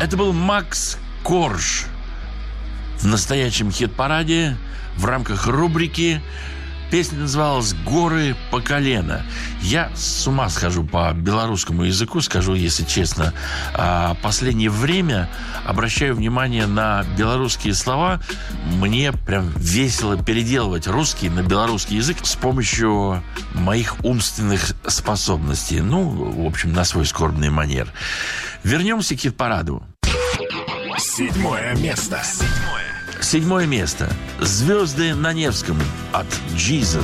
Это был Макс Корж в настоящем хит-параде в рамках рубрики. Песня называлась «Горы по колено». Я с ума схожу по белорусскому языку, скажу, если честно. Последнее время обращаю внимание на белорусские слова. Мне прям весело переделывать русский на белорусский язык с помощью моих умственных способностей. Ну, в общем, на свой скорбный манер. Вернемся к хит-параду. 7 место. 7 место. «Звезды на Невском» от Jesus.